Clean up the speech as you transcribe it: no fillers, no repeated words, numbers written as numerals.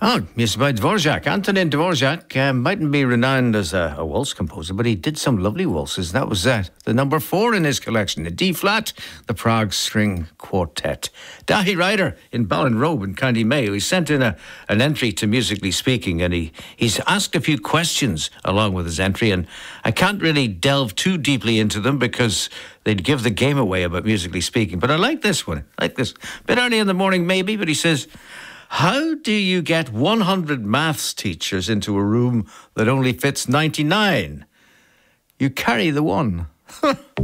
Oh, music by Dvorak. Antonin Dvorak mightn't be renowned as a waltz composer, but he did some lovely waltzes. That was the number 4 in his collection, the D-flat, the Prague String Quartet. Dahi Ryder in Ballinrobe in County Mayo, he sent in an entry to Musically Speaking, and he's asked a few questions along with his entry, and I can't really delve too deeply into them because they'd give the game away about Musically Speaking. But I like this one. I like this. A bit early in the morning maybe, but he says, how do you get 100 maths teachers into a room that only fits 99? You carry the one.